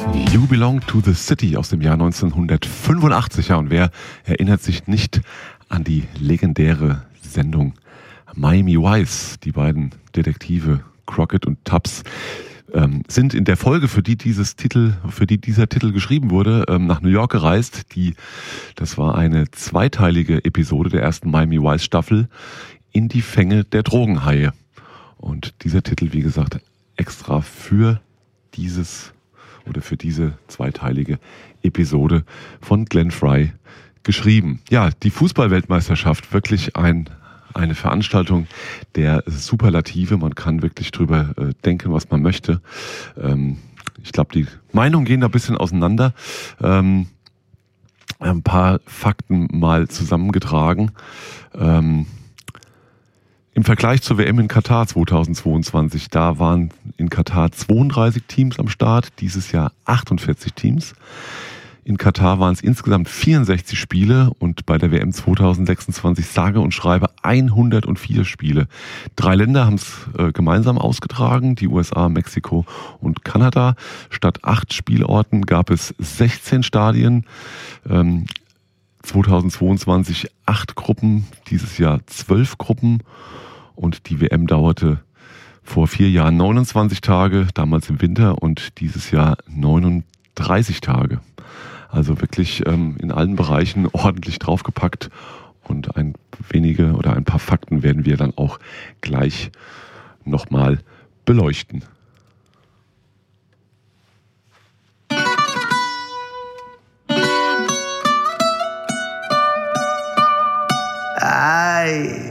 You Belong to the City aus dem Jahr 1985. Ja, und wer erinnert sich nicht an die legendäre Sendung Miami Vice? Die beiden Detektive Crockett und Tubbs sind in der Folge, für die dieser Titel geschrieben wurde, nach New York gereist. Das war eine zweiteilige Episode der ersten Miami Vice Staffel, in die Fänge der Drogenhaie. Und dieser Titel, wie gesagt, extra für diese zweiteilige Episode von Glenn Frey geschrieben. Ja, die Fußballweltmeisterschaft, wirklich eine Veranstaltung der Superlative. Man kann wirklich drüber denken, was man möchte. Ich glaube, die Meinungen gehen da ein bisschen auseinander. Ein paar Fakten mal zusammengetragen. Im Vergleich zur WM in Katar 2022, da waren in Katar 32 Teams am Start, dieses Jahr 48 Teams. In Katar waren es insgesamt 64 Spiele und bei der WM 2026 sage und schreibe 104 Spiele. 3 Länder haben es gemeinsam ausgetragen, die USA, Mexiko und Kanada. Statt 8 Spielorten gab es 16 Stadien. 2022 8 Gruppen, dieses Jahr 12 Gruppen. Und die WM dauerte vor 4 Jahren 29 Tage, damals im Winter, und dieses Jahr 39 Tage. Also wirklich in allen Bereichen ordentlich draufgepackt, und ein paar Fakten werden wir dann auch gleich nochmal beleuchten. Ay.